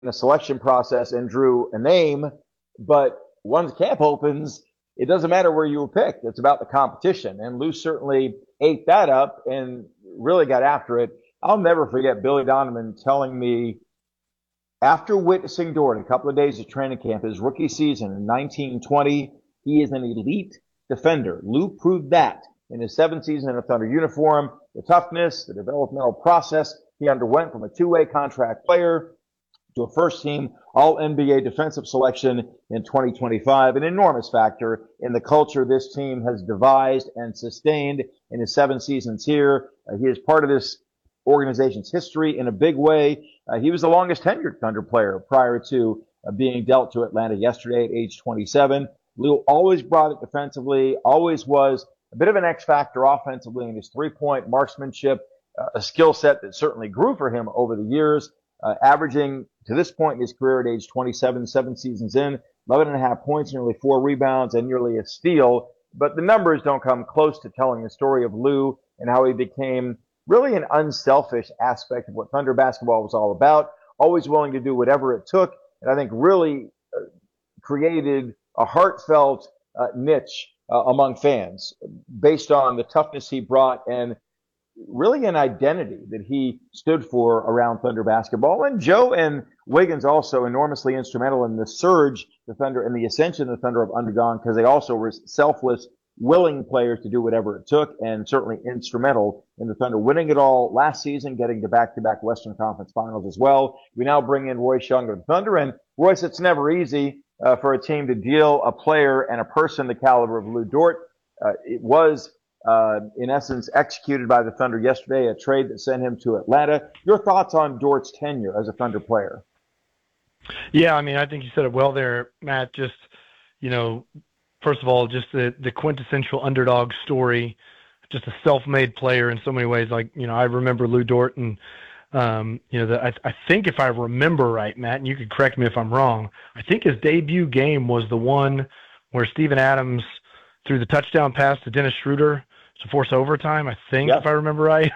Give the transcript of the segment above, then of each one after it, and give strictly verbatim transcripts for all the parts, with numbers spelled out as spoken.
a selection process and drew a name, but once camp opens, it doesn't matter where you were picked. It's about the competition. And Lou certainly ate that up and really got after it. I'll never forget Billy Donovan telling me after witnessing Dort a couple of days of training camp, his rookie season in nineteen twenty, he is an elite defender. Lou proved that in his seventh season in a Thunder uniform. The toughness, the developmental process he underwent from a two-way contract player to a first-team All-N B A defensive selection in twenty twenty-five, an enormous factor in the culture this team has devised and sustained in his seven seasons here. Uh, he is part of this organization's history in a big way. Uh, he was the longest tenured Thunder player prior to uh, being dealt to Atlanta yesterday at age twenty-seven. Lou always brought it defensively, always was a bit of an X factor offensively in his three-point marksmanship, uh, a skill set that certainly grew for him over the years, uh, averaging to this point in his career at age twenty-seven, seven seasons in, eleven and a half points, nearly four rebounds, and nearly a steal. But the numbers don't come close to telling the story of Lou and how he became really an unselfish aspect of what Thunder basketball was all about, always willing to do whatever it took, and I think really uh, created a heartfelt uh, niche uh, among fans based on the toughness he brought and really an identity that he stood for around Thunder basketball. And Joe and Wiggins also enormously instrumental in the surge the Thunder and the ascension the Thunder have undergone, because they also were selfless, willing players to do whatever it took, and certainly instrumental in the Thunder winning it all last season, getting to back-to-back Western Conference Finals as well. We now bring in Royce Young of the Thunder, and Royce, it's never easy uh, for a team to deal a player and a person the caliber of Lou Dort. Uh, it was, uh, in essence, executed by the Thunder yesterday, a trade that sent him to Atlanta. Your thoughts on Dort's tenure as a Thunder player? Yeah, I mean, I think you said it well there, Matt. Just, you know, first of all, just the, the quintessential underdog story, just a self-made player in so many ways. Like, you know, I remember Lou Dort, and, um, you know, the, I, I think if I remember right, Matt, and you could correct me if I'm wrong, I think his debut game was the one where Steven Adams threw the touchdown pass to Dennis Schroeder to force overtime, I think, yep. if I remember right.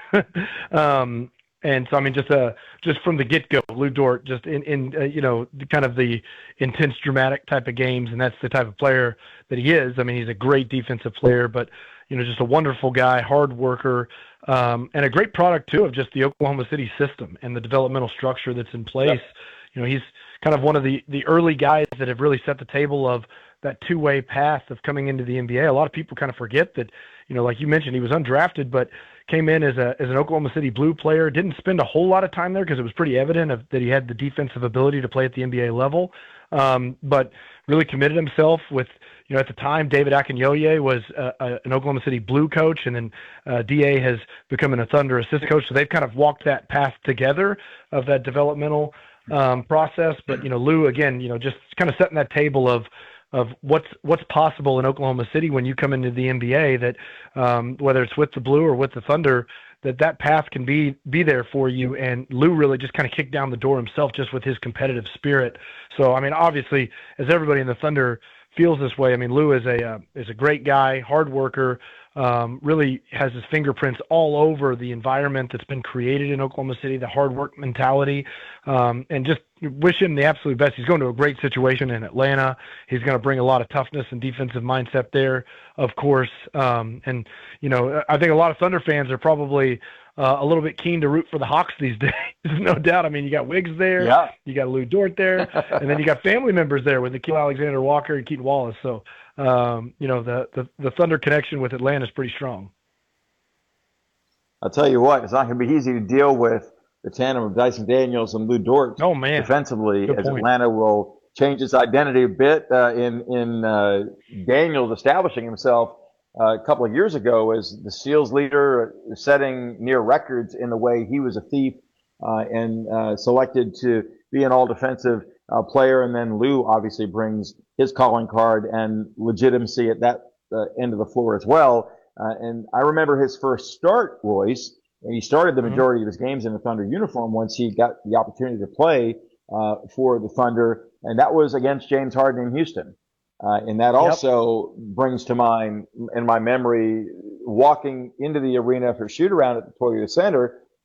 um, And so, I mean, just uh, just from the get-go, Lou Dort, just in, in uh, you know, kind of the intense, dramatic type of games, and that's the type of player that he is. I mean, he's a great defensive player, but, you know, just a wonderful guy, hard worker, um, and a great product, too, of just the Oklahoma City system and the developmental structure that's in place. Yep. You know, he's kind of one of the, the early guys that have really set the table of that two-way path of coming into the N B A. A lot of people kind of forget that, you know, like you mentioned, he was undrafted, but came in as a as an Oklahoma City Blue player, didn't spend a whole lot of time there because it was pretty evident of, that he had the defensive ability to play at the N B A level, um, but really committed himself with, you know, at the time, David Akinyoye was uh, a, an Oklahoma City Blue coach, and then uh, D A has become a Thunder assistant coach, so they've kind of walked that path together of that developmental um, process. But, you know, Lou, again, you know, just kind of setting that table of of what's what's possible in Oklahoma City when you come into the N B A, that um, whether it's with the Blue or with the Thunder, that that path can be be there for you. And Lou really just kind of kicked down the door himself just with his competitive spirit. So, I mean, obviously, as everybody in the Thunder feels this way, I mean, Lou is a uh, is a great guy, hard worker, um, really has his fingerprints all over the environment that's been created in Oklahoma City, the hard work mentality, um, and just wish him the absolute best. He's going to a great situation in Atlanta. He's going to bring a lot of toughness and defensive mindset there, of course. Um, and, you know, I think a lot of Thunder fans are probably uh, a little bit keen to root for the Hawks these days, no doubt. I mean, you got Wiggs there, yeah. you got Lou Dort there, and then you got family members there with Nickeil Alexander-Walker and Keaton Wallace. So, um, you know, the, the, the Thunder connection with Atlanta is pretty strong. I'll tell you what, it's not going to be easy to deal with the tandem of Dyson Daniels and Lou Dort oh, man. defensively, Good as point. Atlanta will change its identity a bit uh, in, in uh, Daniels establishing himself uh, a couple of years ago as the Seals leader, setting near records in the way he was a thief uh, and uh, selected to be an all-defensive uh, player. And then Lou obviously brings his calling card and legitimacy at that uh, end of the floor as well. Uh, and I remember his first start, Royce, and he started the majority of his games in the Thunder uniform once he got the opportunity to play uh, for the Thunder, and that was against James Harden in Houston. Uh, and that also yep. brings to mind, in my memory, walking into the arena for shoot-around at the Toyota Center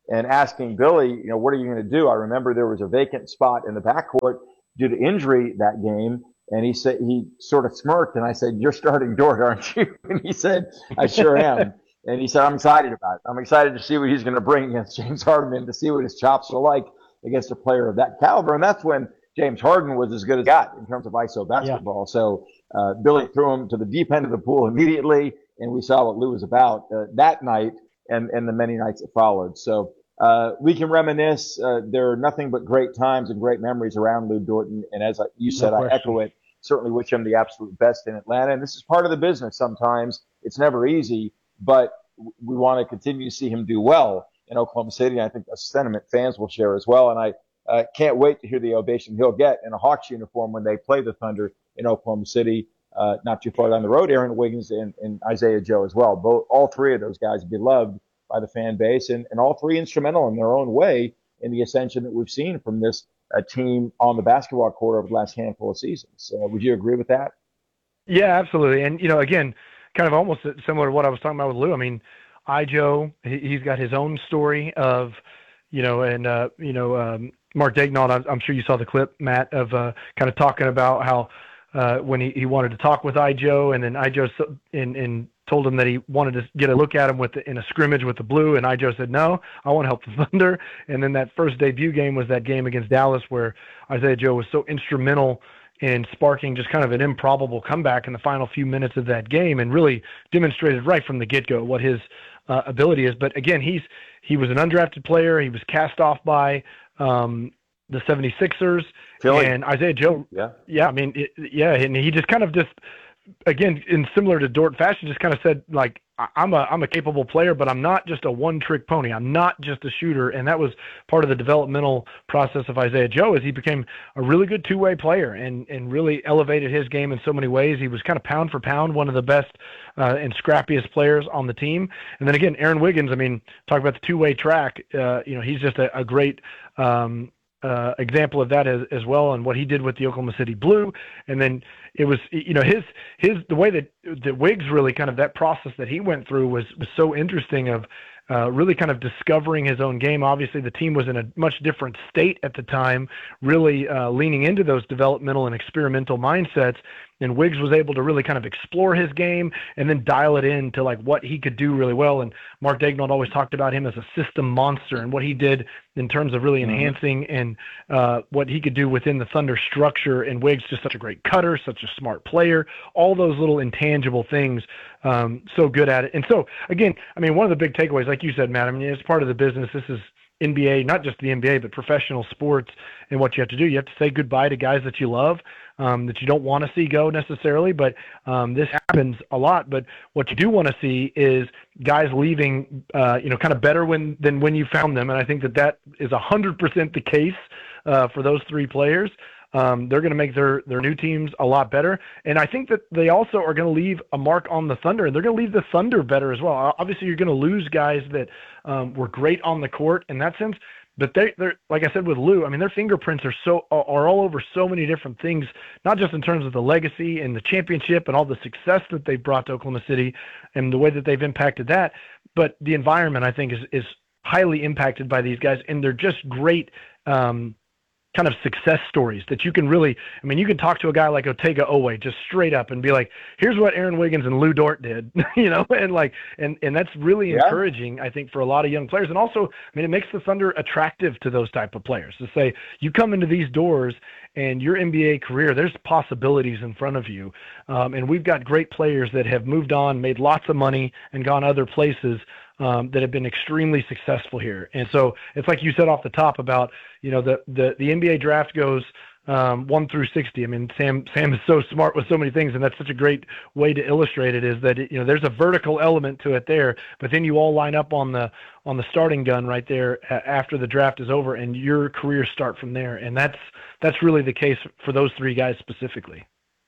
and asking Billy, you know, what are you going to do? I remember there was a vacant spot in the backcourt due to injury that game. And he said, he sort of smirked, and I said, "You're starting Dort, aren't you?" And he said, "I sure am." And he said, "I'm excited about it. I'm excited to see what he's going to bring against James Harden and to see what his chops are like against a player of that caliber." And that's when James Harden was as good as got in terms of I S O basketball. Yeah. So uh, Billy threw him to the deep end of the pool immediately, and we saw what Lou was about uh, that night and, and the many nights that followed. So uh, we can reminisce. Uh, there are nothing but great times and great memories around Lou Dort. And as you said, no I echo it. Certainly wish him the absolute best in Atlanta. And this is part of the business sometimes. It's never easy, but we want to continue to see him do well in Oklahoma City. And I think a sentiment fans will share as well. And I uh, can't wait to hear the ovation he'll get in a Hawks uniform when they play the Thunder in Oklahoma City, uh, not too far down the road. Aaron Wiggins and, and Isaiah Joe as well. Both, all three of those guys beloved by the fan base, and, and all three instrumental in their own way in the ascension that we've seen from this a team on the basketball court over the last handful of seasons. Uh, would you agree with that? Yeah, absolutely. And, you know, again, kind of almost similar to what I was talking about with Lou. I mean, Ijo, he's got his own story of, you know, and, uh, you know, um, Mark Daigneault, I'm sure you saw the clip, Matt, of uh, kind of talking about how uh, when he, he wanted to talk with Ijo, and then Ijo in, in told him that he wanted to get a look at him with the, in a scrimmage with the Blue, and Ijo said, "No, I want to help the Thunder." And then that first debut game was that game against Dallas where Isaiah Joe was so instrumental in sparking just kind of an improbable comeback in the final few minutes of that game, and really demonstrated right from the get-go what his uh, ability is. But again, he's he was an undrafted player. He was cast off by um, the seventy-sixers, Philly. And Isaiah Joe, yeah, yeah, I mean, it, yeah, and he just kind of just, again, in similar to Dort fashion, just kind of said, like, I'm a I'm a capable player, but I'm not just a one-trick pony. I'm not just a shooter, and that was part of the developmental process of Isaiah Joe, as he became a really good two-way player and and really elevated his game in so many ways. He was kind of pound for pound one of the best uh, and scrappiest players on the team. And then again, Aaron Wiggins. I mean, talk about the two-way track. Uh, you know, he's just a, a great. Um, Uh, example of that as, as well, and what he did with the Oklahoma City Blue. And then it was, you know, his his the way that that Wiggs really kind of that process that he went through was was so interesting, of uh, really kind of discovering his own game. Obviously, the team was in a much different state at the time, really uh, leaning into those developmental and experimental mindsets. And Wiggs was able to really kind of explore his game and then dial it in to like what he could do really well. And Mark Daigneault always talked about him as a system monster and what he did in terms of really enhancing mm-hmm. and uh, what he could do within the Thunder structure. And Wiggs just such a great cutter, such a smart player, all those little intangible things, um, so good at it. And so, again, I mean, one of the big takeaways, like you said, Matt, I mean, it's part of the business. This is N B A, not just the N B A, but professional sports, and what you have to do. You have to say goodbye to guys that you love, um, that you don't want to see go necessarily, but um, this happens a lot. But what you do want to see is guys leaving, uh, you know, kind of better when than when you found them, and I think that that is one hundred percent the case uh, for those three players. Um, they're going to make their, their new teams a lot better. And I think that they also are going to leave a mark on the Thunder, and they're going to leave the Thunder better as well. Obviously, you're going to lose guys that um, were great on the court in that sense, but they, they're, like I said with Lou, I mean, their fingerprints are so are all over so many different things, not just in terms of the legacy and the championship and all the success that they've brought to Oklahoma City and the way that they've impacted that, but the environment, I think, is, is highly impacted by these guys, and they're just great um, kind of success stories that you can really, I mean, you can talk to a guy like Otega Owe just straight up and be like, here's what Aaron Wiggins and Lou Dort did, you know, and like, and, and that's really yeah. encouraging, I think, for a lot of young players. And also, I mean, it makes the Thunder attractive to those type of players to say, you come into these doors and your N B A career, there's possibilities in front of you. Um, and we've got great players that have moved on, made lots of money, and gone other places Um, that have been extremely successful here. And so it's like you said off the top about, you know, the, the, the N B A draft goes um, one through sixty. I mean, Sam Sam is so smart with so many things, and that's such a great way to illustrate it, is that, it, you know, there's a vertical element to it there, but then you all line up on the on the starting gun right there after the draft is over, and your careers start from there. And that's that's really the case for those three guys specifically.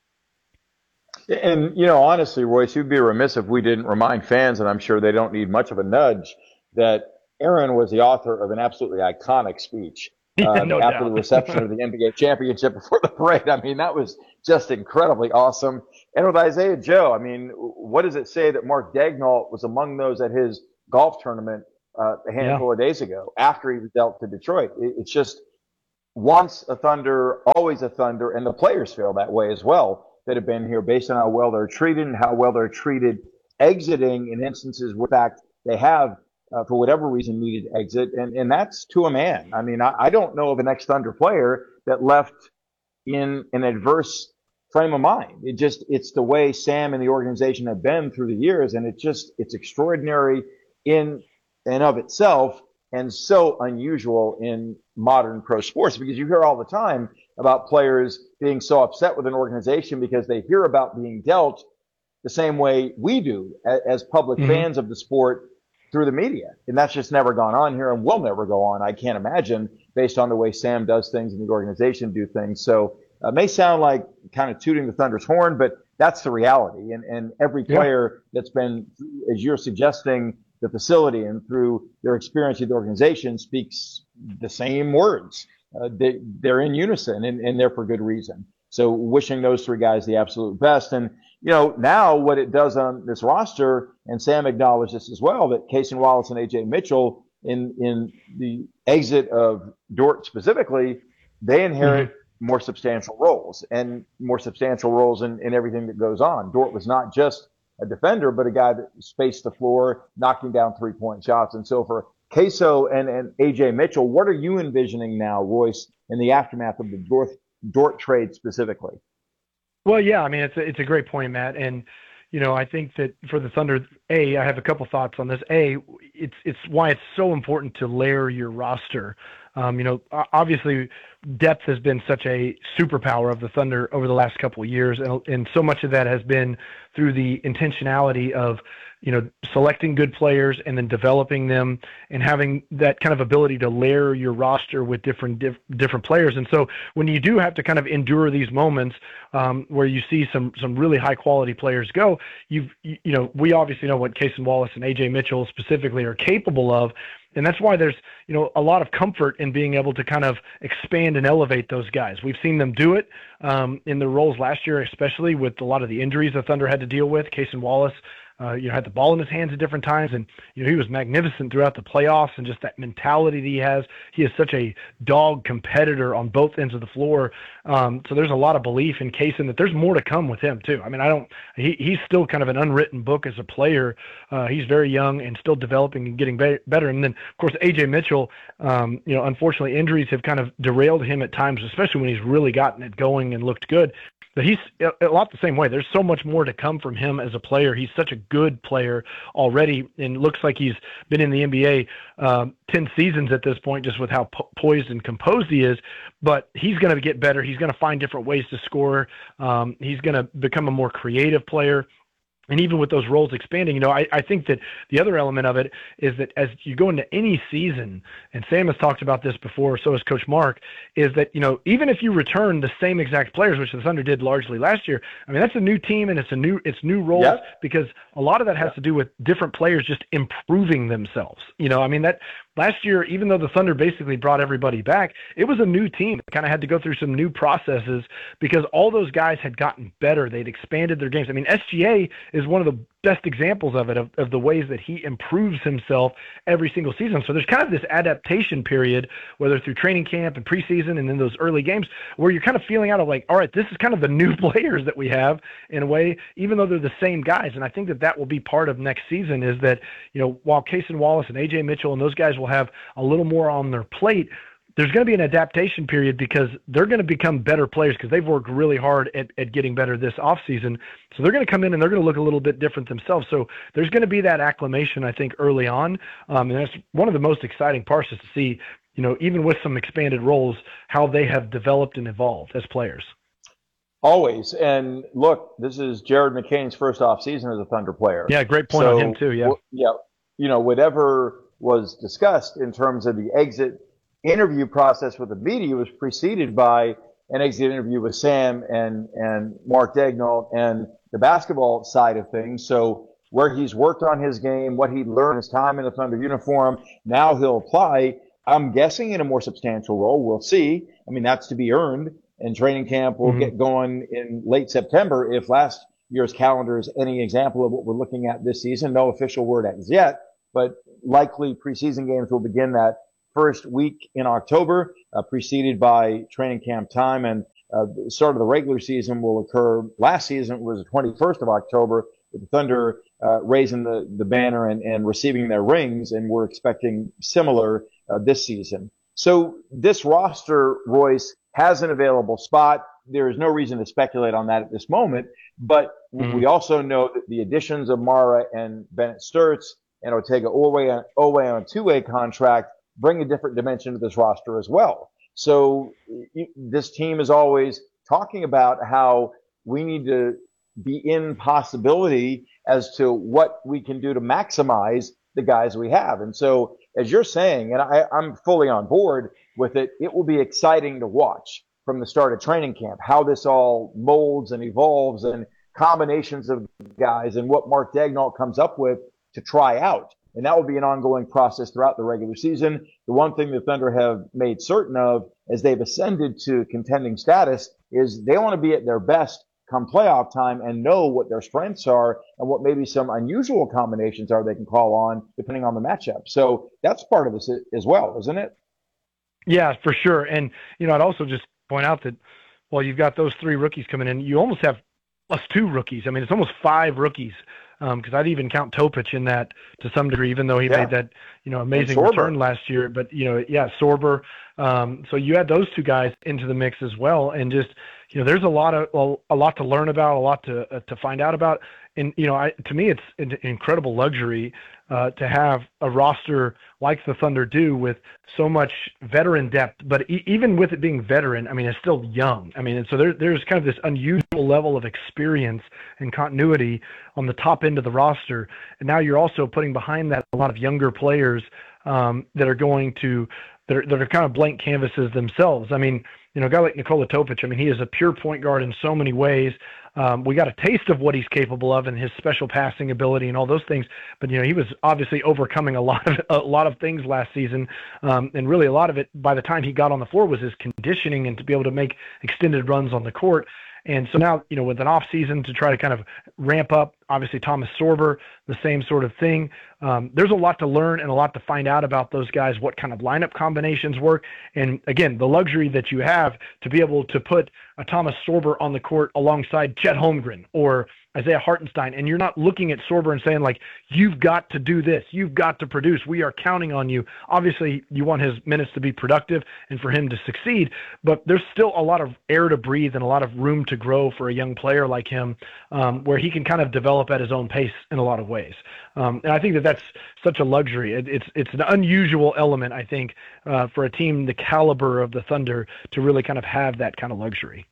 And, you know, honestly, Royce, you'd be remiss if we didn't remind fans, and I'm sure they don't need much of a nudge, that Aaron was the author of an absolutely iconic speech uh, no after doubt. the reception of the N B A championship before the parade. I mean, that was just incredibly awesome. And with Isaiah Joe, I mean, what does it say that Mark Daigneault was among those at his golf tournament uh, a handful Yeah. of days ago after he was dealt to Detroit. It, it's just once a Thunder, always a Thunder, and the players feel that way as well that have been here based on how well they're treated and how well they're treated exiting in instances where, in fact, they have, uh, for whatever reason, needed exit. And, and that's to a man. I mean, I, I don't know of an ex-Thunder player that left in an adverse frame of mind. It just, it's the way Sam and the organization have been through the years. And it just, it's extraordinary in and of itself and so unusual in modern pro sports because you hear all the time about players being so upset with an organization because they hear about being dealt the same way we do as public Mm-hmm. fans of the sport through the media. And that's just never gone on here and will never go on, I can't imagine, based on the way Sam does things and the organization do things. So uh, it may sound like kind of tooting the Thunder's horn, but that's the reality. And, and every player yeah. that's been, as you're suggesting, the facility and through their experience with the organization speaks the same words. Uh, they, they're in unison and, and they're for good reason. So wishing those three guys the absolute best. And, you know, now what it does on this roster, and Sam acknowledged this as well, that Cason Wallace and A J Mitchell in, in the exit of Dort specifically, they inherit mm-hmm. more substantial roles and more substantial roles in, in everything that goes on. Dort was not just a defender, but a guy that spaced the floor, knocking down three-point shots. And so for Queso and, and A J Mitchell, what are you envisioning now, Royce, in the aftermath of the Dort, Dort trade specifically? Well, yeah, I mean, it's a, it's a great point, Matt. And, you know, I think that for the Thunder, A, I have a couple thoughts on this. A, it's it's why it's so important to layer your roster. Um, you know, obviously depth has been such a superpower of the Thunder over the last couple of years, and, and so much of that has been through the intentionality of, you know, selecting good players and then developing them and having that kind of ability to layer your roster with different diff, different players. And so when you do have to kind of endure these moments um, where you see some some really high quality players go, you've you, you know, we obviously know what Cason Wallace and A J Mitchell specifically are capable of. And that's why there's, you know, a lot of comfort in being able to kind of expand and elevate those guys. We've seen them do it um, in their roles last year, especially with a lot of the injuries the Thunder had to deal with. Cason Wallace, uh, you know, had the ball in his hands at different times, and you know he was magnificent throughout the playoffs. And just that mentality that he has, he is such a dog competitor on both ends of the floor. Um, so there's a lot of belief in Cason that there's more to come with him too. I mean, I don't. He, he's still kind of an unwritten book as a player. Uh, he's very young and still developing and getting be- better. And then, of course, A J Mitchell. Um, you know, unfortunately, injuries have kind of derailed him at times, especially when he's really gotten it going and looked good. But he's a lot the same way. There's so much more to come from him as a player. He's such a good player already, and looks like he's been in the N B A um, ten seasons at this point, just with how po- poised and composed he is. But he's going to get better. He's going to find different ways to score. Um, he's going to become a more creative player. And even with those roles expanding, you know, I, I think that the other element of it is that as you go into any season, and Sam has talked about this before, so has Coach Mark, is that, you know, even if you return the same exact players, which the Thunder did largely last year, I mean, that's a new team and it's a new, it's new roles yep. because a lot of that has yep. to do with different players just improving themselves. You know, I mean, that last year, even though the Thunder basically brought everybody back, it was a new team. It kind of had to go through some new processes because all those guys had gotten better. They'd expanded their games. I mean, S G A is one of the best examples of it, of, of the ways that he improves himself every single season. So there's kind of this adaptation period, whether through training camp and preseason and then those early games, where you're kind of feeling out of like, all right, this is kind of the new players that we have in a way, even though they're the same guys. And I think that that will be part of next season is that, you know, while Cason Wallace and A J Mitchell and those guys will have a little more on their plate, there's going to be an adaptation period because they're going to become better players because they've worked really hard at, at getting better this offseason. So they're going to come in and they're going to look a little bit different themselves. So there's going to be that acclimation, I think, early on. Um, and that's one of the most exciting parts is to see, you know, even with some expanded roles, how they have developed and evolved as players. Always. And look, this is Jared McCain's first offseason as a Thunder player. Yeah, great point so, on him too, yeah. W- yeah. You know, whatever was discussed in terms of the exit interview process with the media was preceded by an exit interview with Sam and, and Mark Daigneault and the basketball side of things. So where he's worked on his game, what he learned his time in the Thunder uniform, now he'll apply, I'm guessing, in a more substantial role. We'll see. I mean, that's to be earned, and training camp will mm-hmm. get going in late September if last year's calendar is any example of what we're looking at this season. No official word as yet. but likely preseason games will begin that first week in October, uh, preceded by training camp time. And uh, the start of the regular season will occur. Last season was the twenty-first of October, with the Thunder uh, raising the, the banner and, and receiving their rings, and we're expecting similar uh, this season. So this roster, Royce, has an available spot. There is no reason to speculate on that at this moment, but mm-hmm. we also know that the additions of Mara and Bennett Sturtz and Otega Oweh on a two-way contract bring a different dimension to this roster as well. So this team is always talking about how we need to be in possibility as to what we can do to maximize the guys we have. And so, as you're saying, and I, I'm fully on board with it, it will be exciting to watch from the start of training camp, how this all molds and evolves and combinations of guys and what Mark Daigneault comes up with to try out. And that will be an ongoing process throughout the regular season. The one thing the Thunder have made certain of as they've ascended to contending status is they want to be at their best come playoff time and know what their strengths are and what maybe some unusual combinations are they can call on depending on the matchup. So that's part of this as well, isn't it? Yeah, for sure. And, you know, I'd also just point out that while you've got those three rookies coming in, you almost have plus two rookies. I mean, it's almost five rookies. Because um, I'd even count Topic in that to some degree, even though he yeah. made that, you know, amazing return last year. But, you know, yeah, Sorber. Um, so you add those two guys into the mix as well. And just, you know, there's a lot of, well, a lot to learn about, a lot to uh, to find out about. And, you know, I, to me, it's an incredible luxury uh, to have a roster like the Thunder do with so much veteran depth. But e- even with it being veteran, I mean, it's still young. I mean, and so there, there's kind of this unusual level of experience and continuity on the top end of the roster. And now you're also putting behind that a lot of younger players um, that are going to, that are, that are kind of blank canvases themselves. I mean, you know, a guy like Nikola Topic, I mean, he is a pure point guard in so many ways. Um, we got a taste of what he's capable of and his special passing ability and all those things. But, you know, he was obviously overcoming a lot of a lot of things last season. Um, and really a lot of it, by the time he got on the floor, was his conditioning and to be able to make extended runs on the court. And so now, you know, with an off season to try to kind of ramp up, obviously Thomas Sorber, the same sort of thing. Um, there's a lot to learn and a lot to find out about those guys, what kind of lineup combinations work. And again, the luxury that you have to be able to put a Thomas Sorber on the court alongside Chet Holmgren or Isaiah Hartenstein, and you're not looking at Sorber and saying, like, you've got to do this, you've got to produce, we are counting on you. Obviously, you want his minutes to be productive and for him to succeed, but there's still a lot of air to breathe and a lot of room to grow for a young player like him, um, where he can kind of develop at his own pace in a lot of ways. Um, and I think that that's such a luxury. It, it's it's an unusual element, I think, uh, for a team the caliber of the Thunder to really kind of have that kind of luxury.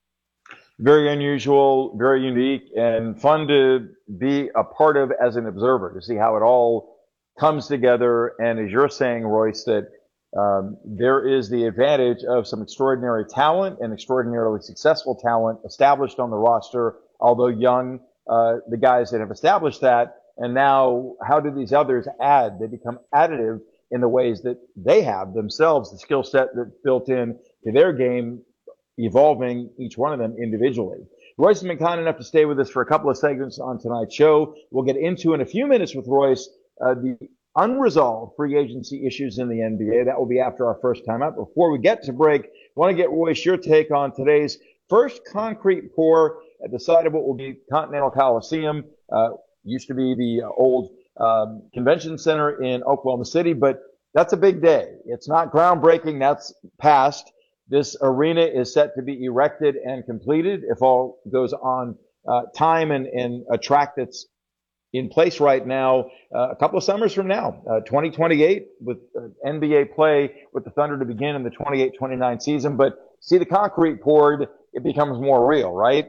Very unusual, very unique, and fun to be a part of as an observer, to see how it all comes together. And as you're saying, Royce, that um, there is the advantage of some extraordinary talent and extraordinarily successful talent established on the roster, although young, uh, the guys that have established that. And now how do these others add? They become additive in the ways that they have themselves, the skill set that's built in to their game, evolving each one of them individually. Royce has been kind enough to stay with us for a couple of segments on tonight's show. We'll get into in a few minutes with Royce uh, the unresolved free agency issues in the N B A. That will be after our first time out. Before we get to break, I want to get, Royce, your take on today's first concrete pour at the site of what will be Continental Coliseum. Uh, used to be the old um, convention center in Oklahoma City, but that's a big day. It's not groundbreaking. That's past. This arena is set to be erected and completed, if all goes on uh, time, and, and a track that's in place right now uh, a couple of summers from now, uh, twenty twenty-eight, with uh, N B A play with the Thunder to begin in the twenty-eight twenty-nine season. But see the concrete poured, it becomes more real, right?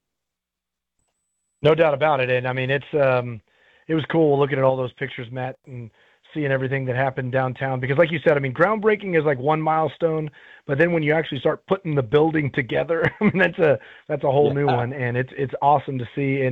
No doubt about it. And I mean, it's um, it was cool looking at all those pictures, Matt, and seeing everything that happened downtown, because like you said, I mean, groundbreaking is like one milestone, but then when you actually start putting the building together, I mean, that's a, that's a whole yeah. new one. And it's, it's awesome to see. And,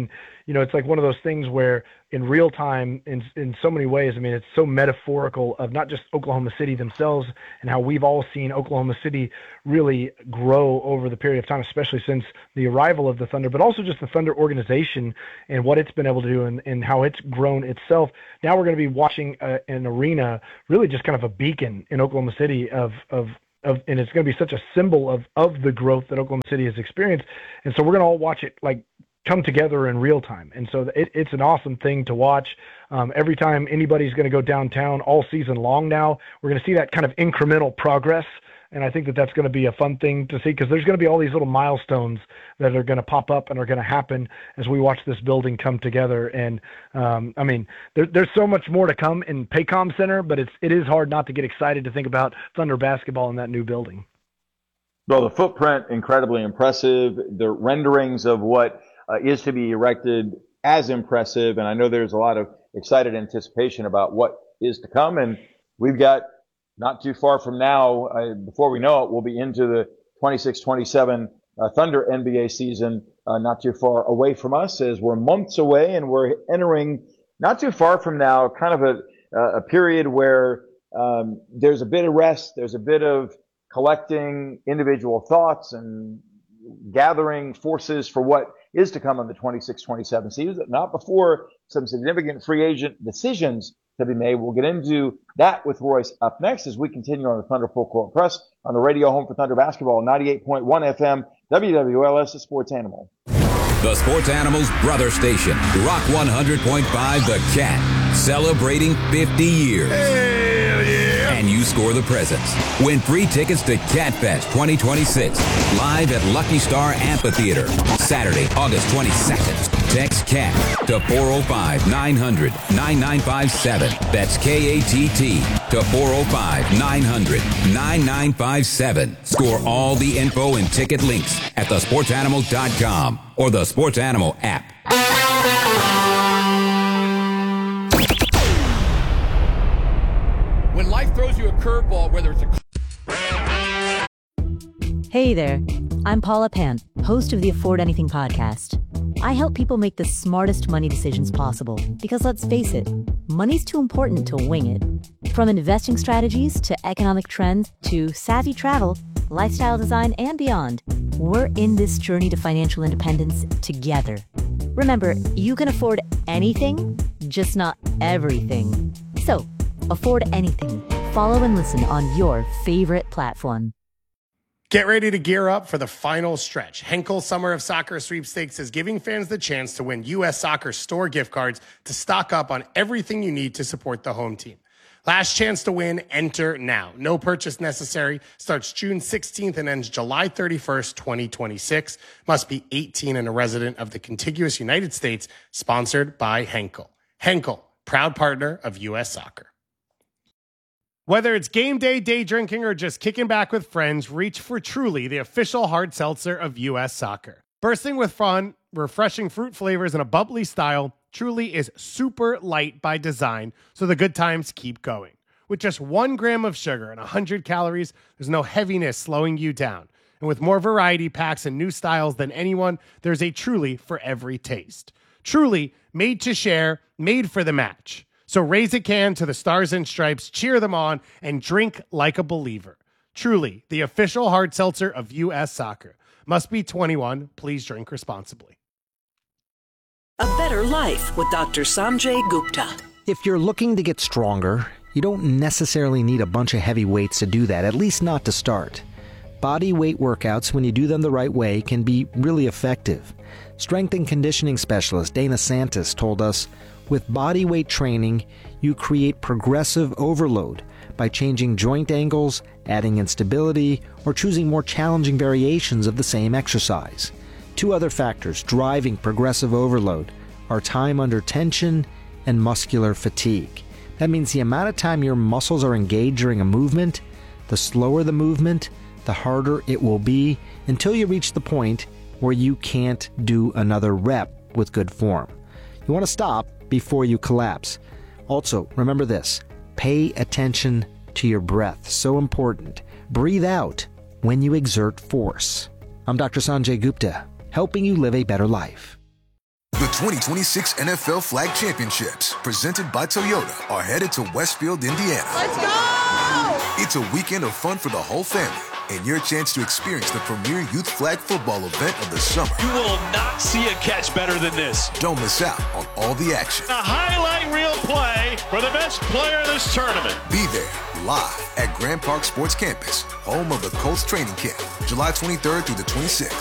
you know, it's like one of those things where in real time, in in so many ways, I mean, it's so metaphorical of not just Oklahoma City themselves and how we've all seen Oklahoma City really grow over the period of time, especially since the arrival of the Thunder, but also just the Thunder organization and what it's been able to do and, and how it's grown itself. Now we're going to be watching a, an arena, really just kind of a beacon in Oklahoma City of, of, of, and it's going to be such a symbol of, of the growth that Oklahoma City has experienced. And so we're going to all watch it like come together in real time. And so it, it's an awesome thing to watch. Um, every time anybody's going to go downtown all season long now, we're going to see that kind of incremental progress. And I think that that's going to be a fun thing to see because there's going to be all these little milestones that are going to pop up and are going to happen as we watch this building come together. And um, I mean, there, there's so much more to come in Paycom Center, but it's, it is hard not to get excited to think about Thunder basketball in that new building. Well, the footprint, incredibly impressive. The renderings of what uh, is to be erected as impressive. And I know there's a lot of excited anticipation about what is to come. And we've got not too far from now, uh, before we know it, we'll be into the twenty-six twenty-seven uh, Thunder N B A season, uh, not too far away from us as we're months away and we're entering not too far from now, kind of a, a period where um, there's a bit of rest, there's a bit of collecting individual thoughts and gathering forces for what is to come in the twenty-six twenty-seven season, not before some significant free agent decisions to be made. We'll get into that with Royce up next as we continue on the Thunder Full Court Press on the radio home for Thunder basketball, ninety-eight point one F M, W W L S, the Sports Animal. The Sports Animal's brother station, Rock one hundred point five The Cat, celebrating fifty years. Hell yeah! And you score the presents. Win free tickets to Cat Fest twenty twenty-six, live at Lucky Star Amphitheater, Saturday, August twenty-second. Text CAT to four oh five, nine hundred, nine nine five seven. That's K A T T to four oh five, nine hundred, nine nine five seven. Score all the info and ticket links at the sports animal dot com or the Sports Animal app. When life throws you a curveball, whether it's a... Hey there, I'm Paula Pan, host of the Afford Anything podcast. I help people make the smartest money decisions possible because let's face it, money's too important to wing it. From investing strategies to economic trends to savvy travel, lifestyle design, and beyond, we're in this journey to financial independence together. Remember, you can afford anything, just not everything. So, afford anything. Follow and listen on your favorite platform. Get ready to gear up for the final stretch. Henkel Summer of Soccer Sweepstakes is giving fans the chance to win U S Soccer store gift cards to stock up on everything you need to support the home team. Last chance to win, enter now. No purchase necessary. Starts June sixteenth and ends July thirty-first, twenty twenty-six. Must be eighteen and a resident of the contiguous United States. Sponsored by Henkel. Henkel, proud partner of U S Soccer. Whether it's game day, day drinking, or just kicking back with friends, reach for Truly, the official hard seltzer of U S Soccer. Bursting with fun, refreshing fruit flavors, and a bubbly style, Truly is super light by design, so the good times keep going. With just one gram of sugar and one hundred calories, there's no heaviness slowing you down. And with more variety packs and new styles than anyone, there's a Truly for every taste. Truly, made to share, made for the match. So raise a can to the Stars and Stripes, cheer them on, and drink like a believer. Truly, the official hard seltzer of U S Soccer. Must be twenty-one. Please drink responsibly. A better life with Doctor Sanjay Gupta. If you're looking to get stronger, you don't necessarily need a bunch of heavy weights to do that, at least not to start. Body weight workouts, when you do them the right way, can be really effective. Strength and conditioning specialist Dana Santis told us, with body weight training, you create progressive overload by changing joint angles, adding instability, or choosing more challenging variations of the same exercise. Two other factors driving progressive overload are time under tension and muscular fatigue. That means the amount of time your muscles are engaged during a movement, the slower the movement, the harder it will be until you reach the point where you can't do another rep with good form. You want to stop before you collapse. Also, remember this, pay attention to your breath. So important. Breathe out when you exert force. I'm Doctor Sanjay Gupta, helping you live a better life. The twenty twenty-six N F L Flag Championships, presented by Toyota, are headed to Westfield, Indiana. Let's go! It's a weekend of fun for the whole family and your chance to experience the premier youth flag football event of the summer. You will not see a catch better than this. Don't miss out on all the action. A highlight reel play for the best player in this tournament. Be there live at Grand Park Sports Campus, home of the Colts training camp, July twenty-third through the twenty-sixth.